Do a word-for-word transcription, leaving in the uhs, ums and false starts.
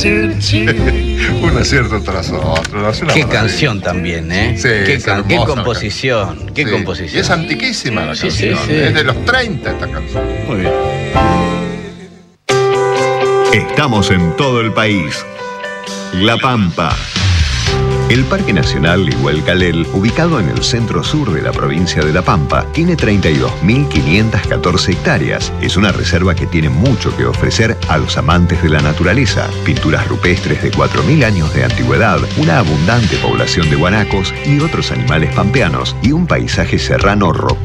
Un acierto tras otro. ¿No? Qué canción también, ¿eh? Sí, qué, es can qué hermosa composición, qué sí. composición. Y es antiquísima la Sí, canción. sí, sí. Es de los treinta esta canción. Muy bien. Estamos en todo el país. La Pampa. El Parque Nacional Igualcalel, ubicado en el centro sur de la provincia de La Pampa, tiene treinta y dos mil quinientas catorce hectáreas. Es una reserva que tiene mucho que ofrecer a los amantes de la naturaleza. Pinturas rupestres de cuatro mil años de antigüedad, una abundante población de guanacos y otros animales pampeanos, y un paisaje serrano rocoso